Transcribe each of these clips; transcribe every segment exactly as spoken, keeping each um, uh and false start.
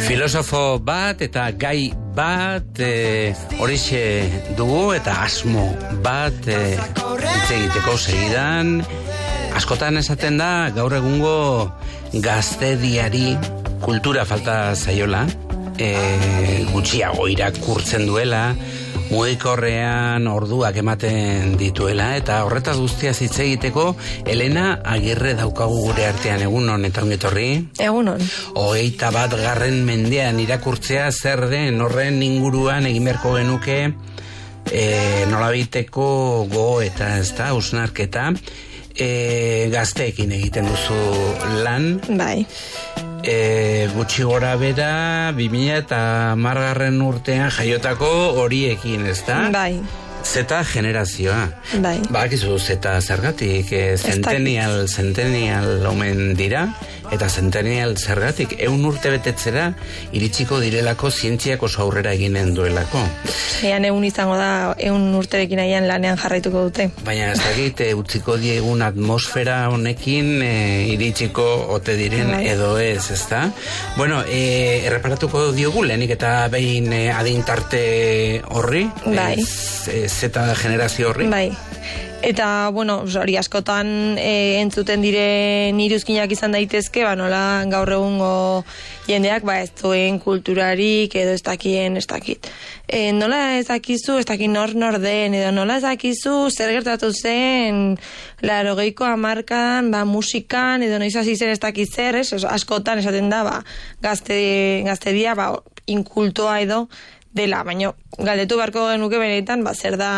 Filosofo bat eta gai bat e, horixe dugu eta asmo bat e, hitz egiteko segidan. Askotan esaten da gaur egungo gaztediari kultura falta zaiola, e, gutxiago irakurtzen duela, mugikorrean orduak ematen dituela, eta horretaz guztia hitz egiteko Elena Agirre daukagu gure artean. Egunon eta ongetorri. Egunon. Hogeita bat garren mendean irakurtzea zer den, horren inguruan egin beharko genuke e, nolabiteko gogo eta ez da, hausnarketa. E, gazteekin egiten duzu lan. Bai. E, gutxi gora bera bi mila eta hamargarren urtean jaiotako horiekin, ez da? Bai. Zeta generazioa. Bai. Bakizu zeta zergatik, e, centennial, centennial omen dira, eta centennial zergatik, eun urte betetzera iritsiko direlako zientziak oso aurrera eginen duelako. Ean egun izango da, eun urterekin aian lanean jarraituko dute. Baina ez dakit, e, utziko diegun atmosfera honekin e, iritsiko ote diren bai. Edo ez, ez da? Bueno, e, erreparatuko diogu lehenik eta behin e, adintarte horri, bai. Ez, zeta generazio horri. Bai. Eta, bueno, hori askotan e, entzuten diren iruzkinak izan daitezke, ba, nola gaur egungo jendeak, ba, ez duen kulturarik, edo ez dakien, ez dakit. E, nola ez dakizu, ez dakit nor nor den, edo nola ez dakizu zer gertatu zen laurogeiko hamarkadan, ba, musikan, edo noiz hasi zen ez dakit zer, ez? Askotan esaten da, ba, gazte, gaztedia, ba, inkultoa edo dela, baina galdetu beharko genuke benetan, ba, zer da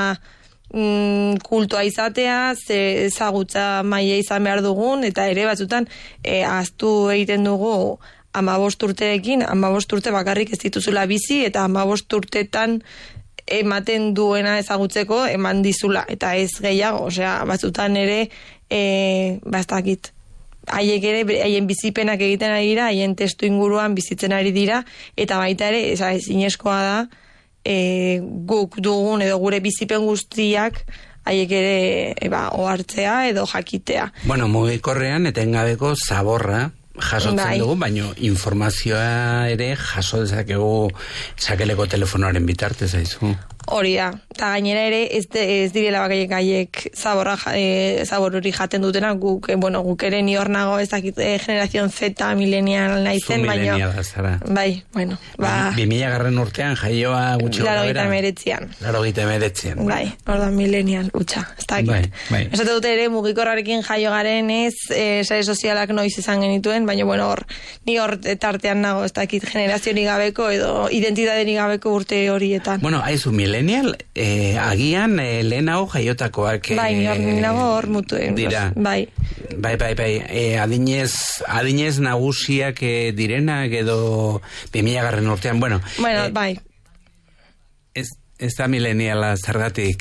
Mm, kultoa izatea, ze ezagutza maila izan behar dugun, eta ere batzutan e, ahaztu egiten dugu hamabost urterekin, hamabost urte bakarrik ez dituzula bizi, eta hamabost urtetan ematen duena ezagutzeko eman dizula, eta ez gehiago, osea, batzutan ere e, bastakit haiek ere, haien bizipenak egiten ari dira, haien testu inguruan bizitzen ari dira, eta baita ere, ez ineskoa da, E, guk dugun edo gure bizipen guztiak haiek ere e, ba, ohartzea edo jakitea. Bueno, mugikorrean etengabeko zaborra jasotzen bai. Dugu, baina informazioa ere jaso dezakegu sakeleko telefonoaren bitartez aizu. Hori da, eta gainera ere ez, de, ez direla bakaiek haiek zaborra, e, zabor hori jaten dutena, guk, e, bueno, guk ere ni hor nago ez dakit e, generazion Z, milenial naizen, baina... Zu milenial zara. Bai, bueno, ba... Bi mila garren urtean jaioa gutxi gora bera. Laro gita emeretzian. Laro gita emeretzian. Bai, hor da milenial, utxa, ez dakit. Bai, bai. Esate dute ere mugikorrarekin jaio garen ez, e, sare sozialak noiz izan genituen, baina bueno, hor, ni hor tartean nago ez dakit generazionik gabeko edo identitaterik gabeko urte horietan. Bueno, haizu milenial, eh, agian eh, lehenago jaiotakoak eh, bai, lehenago hor mutuen dira. Bai. Bai, bai, bai. Eh, adinez, adinez nagusiak eh, direnak edo bi mila garren urtean, bueno. Bueno, eh, bai. Ez, ez da mileniala zergatik.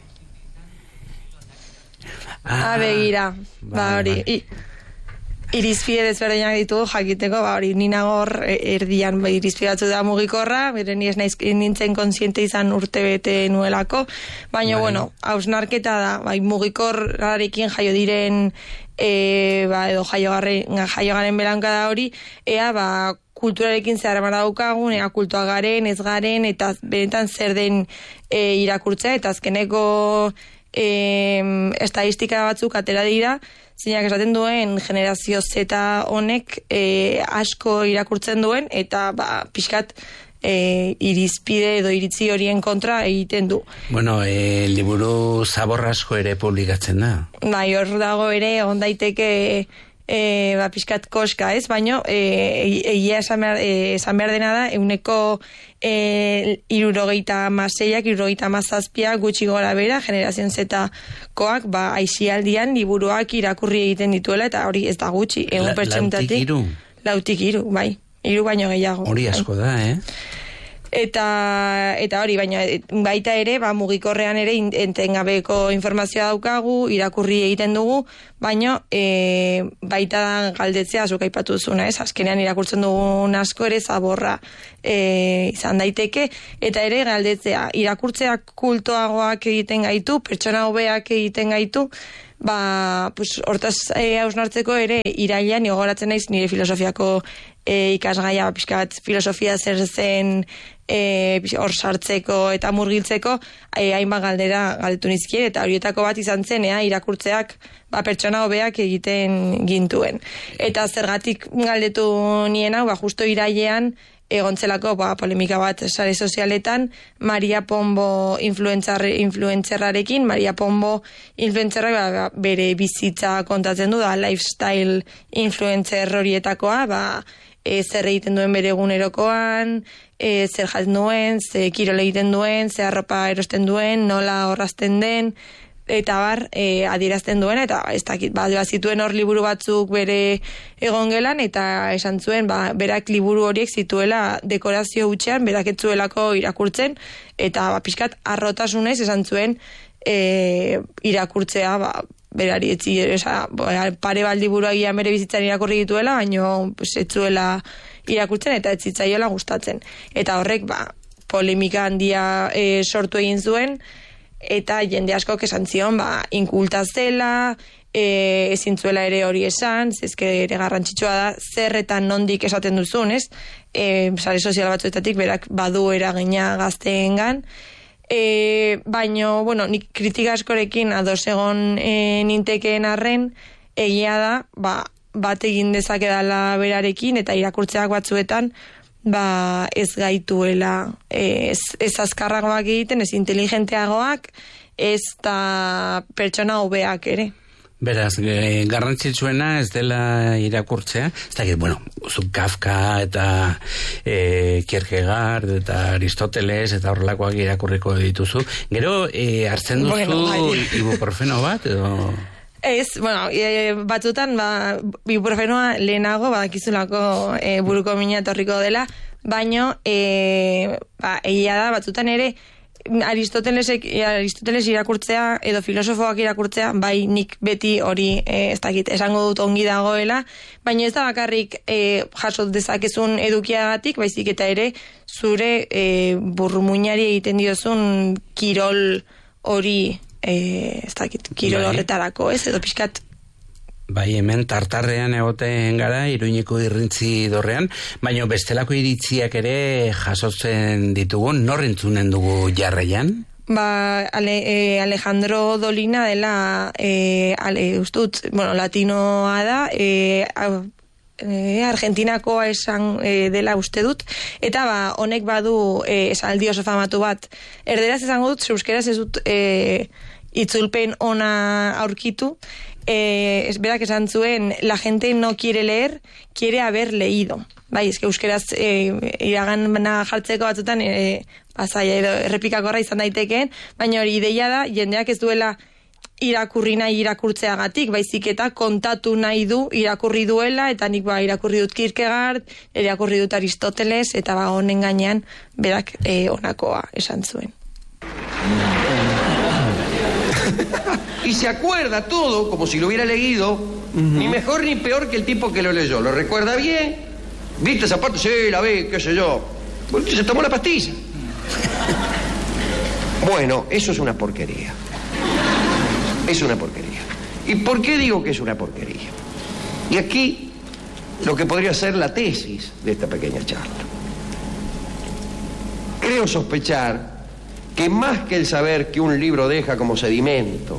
Ah, begira. Ba, hori. Bai. Irizpide desberdinak ditugu jakiteko, ba hori ninagor erdian ba, irizpide batzu da mugikorra, bere ni ez naiz nintzen kontziente izan urte bete nuelako, baina bai. Bueno, hausnarketa da, bai mugikorrarekin jaio diren e, ba, edo jaiogaren jaiogaren belanka da hori, ea ba kulturarekin zer harremana daukagun, ea kultua garen, ez garen, eta benetan zer den e, irakurtzea, eta azkeneko e, estadistika batzuk atera dira, zeinak esaten duen generazio Z honek e, asko irakurtzen duen eta ba, pixkat e, irizpide edo iritzi horien kontra egiten du. Bueno, e, liburu zabor asko ere publikatzen da. Bai, hor dago ere on daiteke e, ba, pixkat koska, ez? Baina egia esan behar, e, esan behar dena da euneko e, irurogeita maseiak, irurogeita mazazpiak gutxi gora bera, generazion Z-koak, ba, aixialdian liburuak irakurri egiten dituela, eta hori ez da gutxi. La, lautik iru? Lautik iru, bai. Iru baino gehiago. Hori asko da, eh? Eta, eta hori, baina baita ere, ba, mugikorrean ere entengabeko informazioa daukagu, irakurri egiten dugu, baino e, baita galdetzea zuk aipatu duzuna, ez? Azkenean irakurtzen dugun asko ere zaborra e, izan daiteke, eta ere galdetzea, irakurtzeak kultoagoak egiten gaitu, pertsona hobeak egiten gaitu, ba, pues, hortaz e, hausnartzeko ere irailean gogoratzen naiz nire filosofiako e, ikasgaia, pixka bat filosofia zer zen e, hor sartzeko eta murgiltzeko e, hainbat galdera galdetu nizkien, eta horietako bat izan zen, ea, irakurtzeak ba, pertsona hobeak egiten gintuen. Eta zergatik galdetu nien hau, ba, justo irailean egontzelako ba, polemika bat sare sozialetan, Maria Pombo influencerrarekin, Maria Pombo influencerra ba, bere bizitza kontatzen du, da lifestyle influencer horietakoa, ba, e, zer egiten duen bere egunerokoan, e, zer jaten duen, ze kirol egiten duen, ze arropa erosten duen, nola horrazten den, eta bar, e, adierazten duen, eta ez dakit, ba, zituen hor liburu batzuk bere egon gelan, eta esan zuen, ba, berak liburu horiek zituela dekorazio hutsean, berak etzuelako irakurtzen, eta ba, pixkat arrotasunez esan zuen e, irakurtzea, ba, berari etzi, esa, pare bat liburu agian bere bizitzan irakurri dituela, baino pues, etzuela irakurtzen, eta etzitzaiola gustatzen. Eta horrek, ba, polemika handia e, sortu egin zuen, eta jende asko esan zion, ba, inkulta zela, e, ezin zuela ere hori esan, zezke ere garrantzitsua da, zerretan nondik esaten duzun, ez? E, sare sozial batzuetatik berak badu eragina gazteengan, e, baino, bueno, nik kritika askorekin ados egon e, nintekeen arren, egia da, ba, bat egin dezakedala berarekin, eta irakurtzeak batzuetan, ba, ez gaituela, ez, ez azkarragoak egiten, ez inteligenteagoak, ez da pertsona hobeak ere. Beraz, e, garrantzitsuena ez dela irakurtzea, ez dakit, bueno, zu Kafka eta e, Kierkegaard eta Aristoteles eta horrelakoak irakurriko dituzu. Gero, e, hartzen duzu bueno, ibuprofeno bat, edo... Ez, bueno, e, batzutan, ba, ibuprofenoa lehenago, badakizulako e, buruko mina etorriko dela, baino, e, ba, egia da, batzutan ere, Aristotelesek, Aristoteles irakurtzea, edo filosofoak irakurtzea, bai nik beti hori, e, ez dakit, esango dut ongi dagoela, baina ez da bakarrik e, jasot dezakezun edukiagatik, baizik eta ere, zure e, burrumuinari egiten diozun kirol hori, Eh, ez dakit, kirol horretarako, ez, edo pixkat. Bai, hemen tartarrean egoten gara, Iruñeko irrintzi dorrean, baina bestelako iritziak ere jasotzen ditugu, nor entzunen dugu jarraian? Ba, ale, eh, Alejandro Dolina dela, eh, ale, ustut, bueno, latinoa da, eh, E, Argentinakoa esan e, dela uste dut, eta ba, honek badu e, esaldi oso famatu bat, erderaz esango dut, euskeraz ez dut e, itzulpen ona aurkitu, e, ez berak esan zuen, la gente no quiere leer, quiere haber leído. Bai, ez que euskeraz e, iragana jartzeko batzutan e, pasaia edo errepikakorra izan daitekeen, baina hori ideia da, jendeak ez duela irakurri nahi irakurtzeagatik, baizik eta kontatu nahi du irakurri duela, eta nik ba irakurri dut Kierkegaard, irakurri dut Aristoteles, eta ba honen gainean berak eh, onakoa esan zuen. Y se acuerda todo como si lo hubiera leído, uh-huh. Ni mejor ni peor que el tipo que lo leyó. Lo recuerda bien, viste esa parte, sí, la vi, qué sé yo. Bueno, se tomó la pastilla. Bueno, eso es una porquería. Es una porquería. ¿Y por qué digo que es una porquería? Y aquí lo que podría ser la tesis de esta pequeña charla. Creo sospechar que más que el saber que un libro deja como sedimento,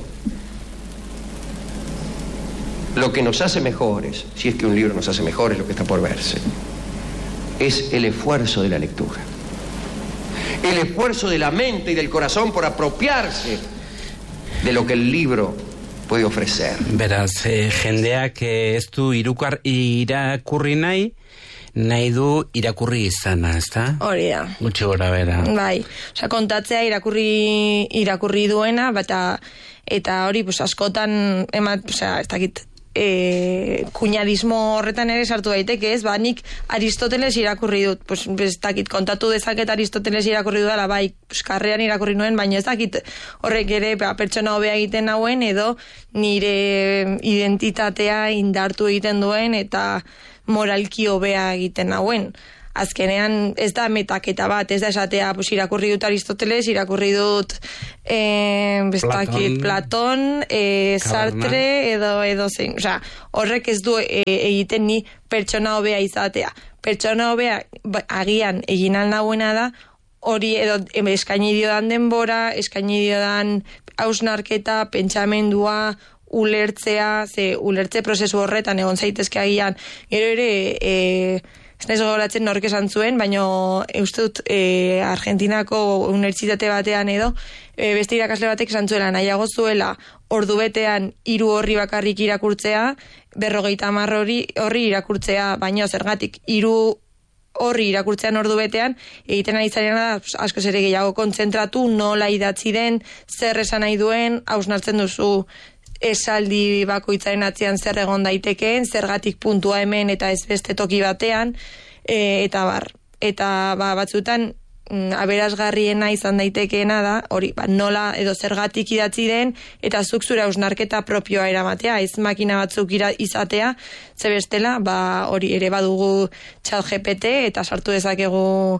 lo que nos hace mejores, si es que un libro nos hace mejores, lo que está por verse, es el esfuerzo de la lectura. El esfuerzo de la mente y del corazón por apropiarse de lo que el libro puede ofrecer. Beraz, eh, jendeak eh, ez du irukar, irakurri nahi, nahi du irakurri izana, ezta? Hori da. Gutxi gora bera. Bai, osea, kontatzea irakurri irakurri duena, bata, eta hori, pues, askotan, emat, osea, ez dakit, e, kuñadismo horretan ere sartu daiteke, ez? Ba, nik Aristoteles irakurri dut, pues, ez dakit, kontatu dezaket Aristoteles irakurri dudala, bai, karrean irakurri nuen, baina ez dakit horrek ere ba, pertsona hobea egiten nauen, edo nire identitatea indartu egiten duen, eta moralki hobea egiten nauen. Azkenean ez da metaketa bat, ez da esatea, pues, irakurri dut Aristoteles, irakurri dut eh, bestakit, Platon, eh, Sartre, edo, edo zein. Osea, horrek ez du eh, egiten ni pertsona hobea izatea. Pertsona hobea agian egin alnagoena da, hori edo eskaini diodan denbora, eskaini diodan hausnarketa, pentsamendua, ulertzea, ze ulertze prozesu horretan egon zaitezke agian, gero ere... Eh, ez naiz gogoratzen nork esan zuen, baina uste dut e, Argentinako unibertsitate batean edo e, beste irakasle batek esan zuela, nahiago zuela ordu betean hiru horri bakarrik irakurtzea, berrogeita hamar horri, horri irakurtzea, baina zergatik hiru horri irakurtzean ordu betean, egiten ari zarena da asko ere gehiago kontzentratu, nola idatzi den, zer esan nahi duen, hausnartzen duzu esaldi bakoitzaren atzean zer egon daitekeen, zergatik puntua hemen eta ez beste toki batean, e, eta bar. Eta ba, batzutan aberasgarriena izan daitekeena da, hori, ba, nola edo zergatik idatzi den, eta zuk zure hausnarketa propioa eramatea, ez makina batzuk ira, izatea, ze bestela, ba, hori ere badugu ChatGPT eta sartu dezakegu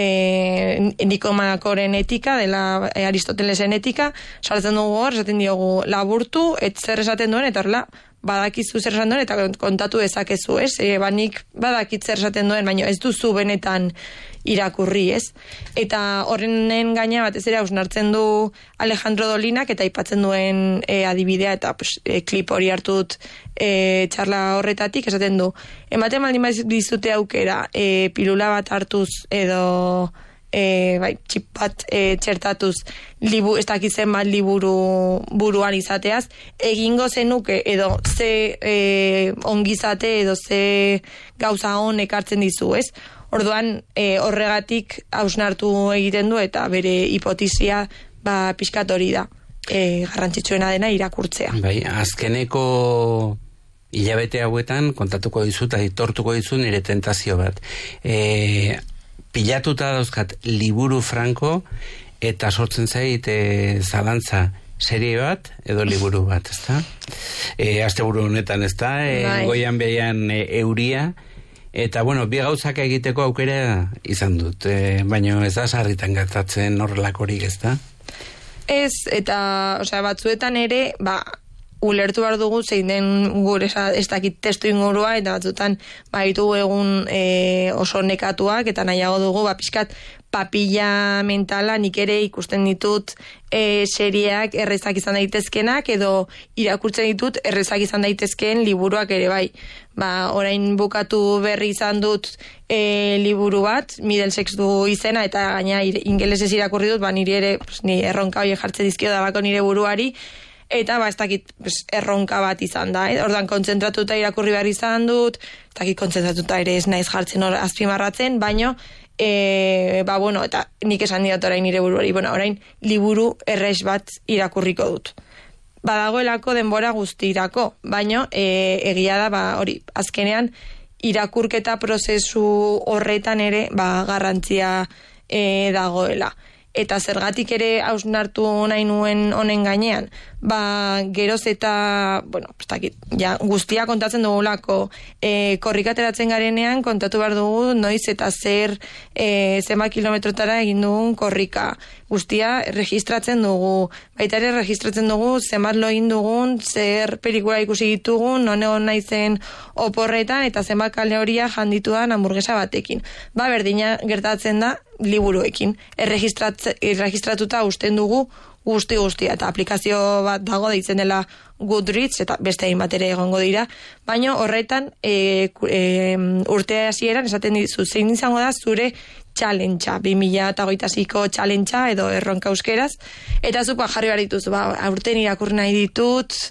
E, Nikomakoren etika, dela e, Aristotelesen etika, sartzen dugu hor, esaten diogu laburtu, et zer esaten duen, eta horrela, badakizu zer esaten duen, eta kontatu dezakezu, ez? E, banik badakit zer esaten duen, baina ez duzu benetan irakurri, ez? Eta horrenen gaina batez ere hausnartzen du Alejandro Dolinak, eta aipatzen duen e, adibidea, eta pues, e, klip hori hartu dut e, txarla horretatik, esaten du, ematen baldin dizute aukera, e, pilula bat hartuz, edo e, bai, txip bat e, txertatuz, libu, ez dakitzen bat liburu buruan izateaz, egingo zenuke, edo ze e, ongizate, edo ze gauza hon ekartzen dizu, ez? Orduan, e, horregatik hausnartu egiten du, eta bere hipotisia ba, pixkat hori da, e, garrantzitsuena dena irakurtzea. Bai, azkeneko hilabete hauetan kontatuko dizut, aitortuko dizut nire tentazio bat. E, pilatuta dauzkat liburu franko, eta sortzen zait e, zalantza serie bat, edo liburu bat, ezta? E, asteburu honetan, ezta? E, bai. Goian behian e, euria, eta, bueno, bi gauzak egiteko aukera izan dut, e, baina ez da sarritan gertatzen horrelakorik, ez da? Ez, eta, osea, batzuetan ere, ba, ulertu behar dugu zein den gure ez dakit testu ingurua, eta batzuetan baitu egun e, oso nekatuak, eta nahiago dugu, ba, pixkat, papilla mentala nik ere ikusten ditut e, serieak errezak izan daitezkenak, edo irakurtzen ditut errezak izan daitezkeen liburuak ere bai. Ba, orain bukatu berri izan dut e, liburu bat, Middlesex du izena, eta gaina ingelesez irakurri dut, ba, niri ere, pues, ni erronka hori jartzen dizkio dalako nire buruari, eta ba, ez dakit pues, erronka bat izan da, eh? Ordan kontzentratuta irakurri behar izan dut, ez dakit kontzentratuta ere ez naiz jartzen hor azpimarratzen, baino, e, ba, bueno, eta nik esan diot orain nire buruari, bueno, orain liburu errex bat irakurriko dut. Badagoelako denbora guztirako, baino, e, egia da, ba, hori, azkenean, irakurketa prozesu horretan ere, ba, garrantzia e, dagoela. Eta zergatik ere hausnartu nahi nuen honen gainean, ba, geroz eta, bueno, dakit, ja, guztia kontatzen dugulako, e, korrikateratzen garenean kontatu behar dugu noiz eta zer e, zema kilometrotara egin dugun korrika. Guztia registratzen dugu, baita ere registratzen dugu zenbat lo egin dugun, zer pelikula ikusi ditugun, non egon naizen oporretan, eta zenbat kaloria janditudan hamburguesa batekin. Ba, berdina gertatzen da liburuekin. Erregistratuta usten dugu guzti guztia, eta aplikazio bat dago deitzen dela Goodreads, eta beste egin bat ere egongo dira, baina horretan e, e, urte hasieran esaten dizu, zein izango da zure challenge-a, bi mila hogeita seiko challenge-a edo erronka euskeraz, eta zupa jarri behar dituzu, ba, aurten irakurri nahi ditut,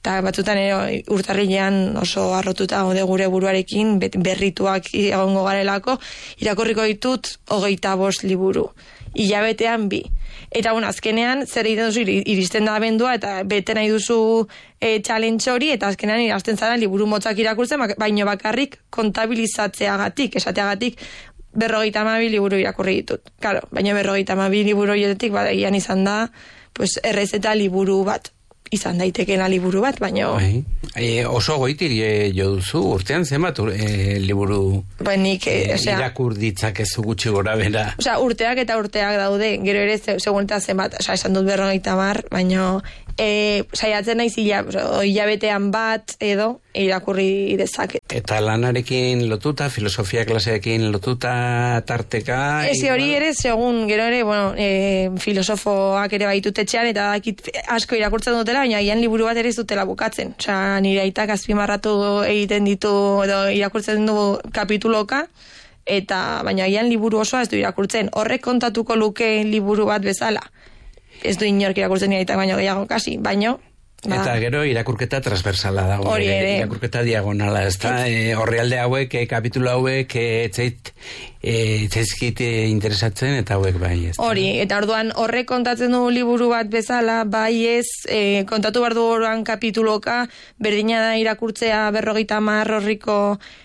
eta batzutan ere urtarrilean oso arrotuta gaude gure buruarekin, berrituak egongo garelako, irakurriko ditut hogeita bost liburu. Hilabetean bi. Eta bueno, azkenean, zer egiten duzu, iristen da abendua, eta bete nahi duzu e, challenge hori, eta azkenean irazten zara liburu motzak irakurtzen, baino bakarrik kontabilizatzeagatik, esateagatik, berrogeita hamabi liburu irakurri ditut. Claro, baina berrogeita hamabi liburu horietik, badagian izan da, pues, errezeta liburu bat. Izan daitekena liburu bat, baina... E, oso goitiri jo duzu, urtean zenbat e, liburu ba, nik, e, e, osea, irakur ditzak ez gutxi gora bera. Osea, urteak eta urteak daude, gero ere seguneta zenbat, osea, esan dut berrogeita hamar, baina e, saiatzen naiz hilabetean bat edo irakurri dezaket. Eta lanarekin lotuta, filosofia klaseekin lotuta tarteka... Ezi hori ere, segun, gero ere, bueno, e, filosofoak ere baitut etxean, eta dakit asko irakurtzen dutela, baina gian liburu bat ere ez dutela bukatzen. Osea, nire aitak azpimarratu egiten ditu, edo irakurtzen du kapituloka, eta baina gian liburu osoa ez du irakurtzen. Horrek kontatuko luke liburu bat bezala. Ez du inork irakurtzen nire aitak baino gehiago kasi, baino... Ba. Eta gero irakurketa transversala dago. Hori ere. Irakurketa diagonala, ez da? E, horrialde hauek, e, kapitulo hauek, etzait e, etzait interesatzen, eta hauek bai, ez da? Hori, eta orduan horrek kontatzen du liburu bat bezala, bai ez, e, kontatu behar du orduan kapituloka, berdina da irakurtzea berrogeita hamar horriko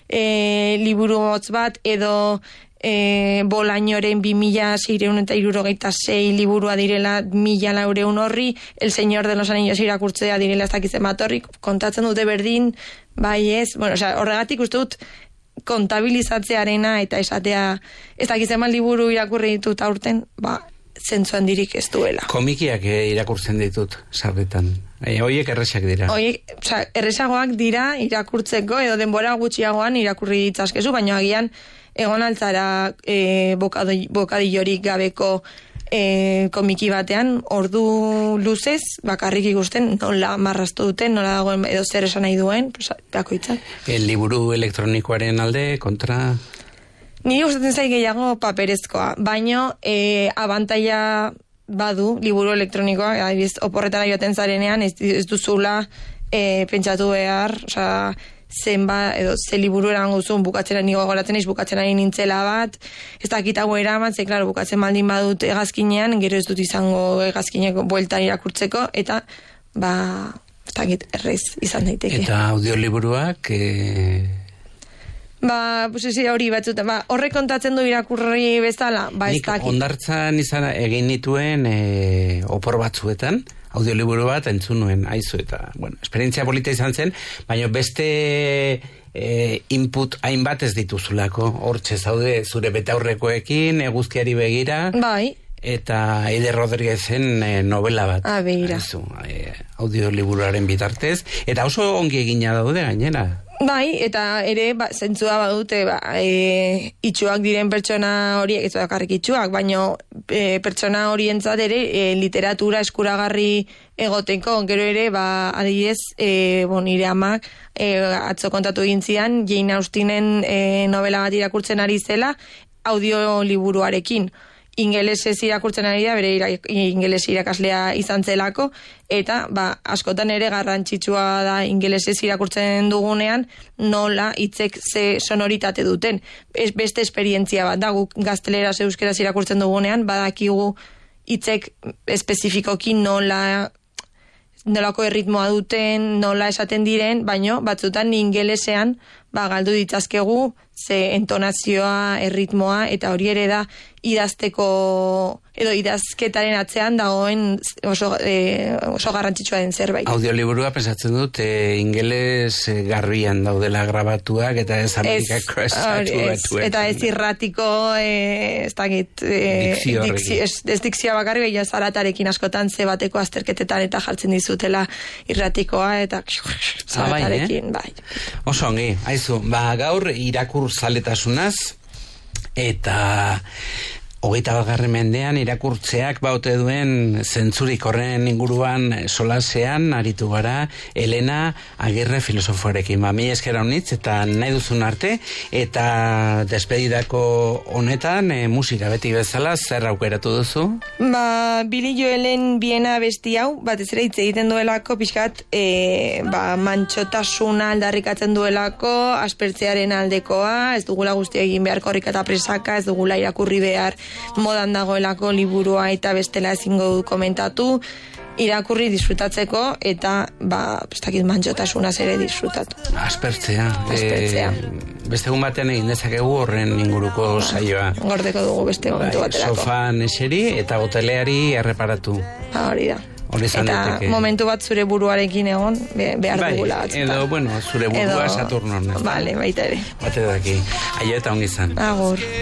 e, liburu motz bat, edo... E, Bolañoren bi mila seireun eta hirurogeita sei liburua direla mila laureun horri, El Señor de los Anillos irakurtzea direla ez dakitzen bat horri, kontatzen dute berdin, bai ez, bueno, o sea, horregatik uste dut kontabilizatzearena eta esatea ez dakitzen bat liburu irakurri ditut aurten, ba, zentzu handirik ez duela. Komikiak e, irakurtzen ditut, sarretan. E, oiek erresak dira. Oiek, o sea, erresagoak dira irakurtzeko, edo denbora gutxiagoan irakurri ditzazkezu, baina agian egon altzara e, bokadillorik gabeko e, komiki batean, ordu luzez, bakarrik ikusten, nola marraztu duten, nola dagoen, edo zer esan nahi duen, bakoitzak. El liburu elektronikoaren alde, kontra... Niri gustatzen zait gehiago paperezkoa, baino e, abantaila badu liburu elektronikoa, adibidez, oporretara joaten zarenean, ez, ez duzula e, pentsatu behar, osea, zenba, edo ze liburu eran guzun, bukatzera nigo goratzen eiz, bukatzen ari nintzela bat, ez dakitago eraman, ze, klaro, bukatzen baldin badut egazkinean, gero ez dut izango egazkineko bueltan irakurtzeko, eta, ba, ez dakit, errez izan daiteke. Eta audioliburuak... E... Ba, pues ezi hori batzut, ba, horrek kontatzen du irakurri bezala, ba, ez dakit. Nik ondartzan izan egin nituen e, opor batzuetan, audioliburu bat entzun nuen, aizu, eta, bueno, esperientzia polita izan zen, baina beste e, input hainbat ez dituzulako, hortxe zaude zure betaurrekoekin, eguzkiari begira, bai, eta Eider Rodriguezen e, novela bat. Ah, begira. Aizu, e, audioliburuaren bitartez, eta oso ongi egina daude gainera. Bai, eta ere, ba, zentzua badute, ba, e, itxuak diren pertsona horiek, ez dakarrik itxuak, baina e, pertsona horientzat ere e, literatura eskuragarri egoteko, gero ere, ba, adibidez, e, bon, nire amak, e, atzo kontatu egin zian, Jane Austinen e, novela bat irakurtzen ari zela, audioliburuarekin. Ingelesez irakurtzen ari da, bere ira, ingeles irakaslea izan zelako, eta ba, askotan ere garrantzitsua da ingelesez irakurtzen dugunean, nola hitzek ze sonoritate duten. Ez beste esperientzia bat da, guk gazteleraz euskeraz irakurtzen dugunean, badakigu hitzek espezifikoki nola nolako erritmoa duten, nola esaten diren, baino batzutan ingelesean ba, galdu ditzazkegu ze entonazioa, erritmoa, eta hori ere da idazteko, edo idazketaren atzean dagoen oso, e, oso garrantzitsua den zerbait. Audioliburua pensatzen dut, e, ingeles garbian daudela grabatuak, eta ez Amerikako estatu batuetan. Eta ez irratiko, e, ez dakit, e, dikzio, ez, ez dikzioa bakarri, baina zaratarekin askotan ze bateko azterketetan eta jartzen dizutela irratikoa, eta zaratarekin, ah, bai, eh? bai. Oso ongi, aizu, ba, gaur irakur zaletasunaz, eta hogeita batgarren mendean irakurtzeak baute duen zentzurik horren inguruan solasean aritu gara Elena Agirre filosofoarekin. Ba, mi eskera honitz eta nahi duzun arte, eta despedidako honetan e, musika beti bezala zer aukeratu duzu? Ba, Billy Joelen biena besti hau, batez ere hitz egiten duelako pixkat e, ba, mantxotasuna aldarrikatzen duelako, aspertzearen aldekoa, ez dugula guzti egin behar korrika eta presaka, ez dugula irakurri behar modan dagoelako liburua eta bestela ezingo du komentatu, irakurri disfrutatzeko eta ba, bestakit mantxotasunaz ere disfrutatu. Aspertzea. Aspertzea. E, beste egun batean egin dezakegu horren inguruko saioa. Gordeko dugu beste momentu bai, baterako. Sofan eseri eta boteleari erreparatu. Ha, hori da. Eta daiteke. Momentu bat zure buruarekin egon behar bai, dugula. Edo, bueno, zure burua edo, Saturno. Vale, baita ere. Bate daki. Aio eta ongi izan. Agur.